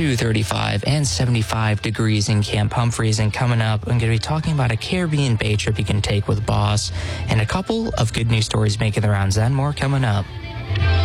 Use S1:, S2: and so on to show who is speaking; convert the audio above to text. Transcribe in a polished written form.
S1: to 35 and 75 degrees in Camp Humphreys. And coming up, I'm going to be talking about a Caribbean bay trip you can take with Boss and a couple of good news stories making the rounds. And more coming up.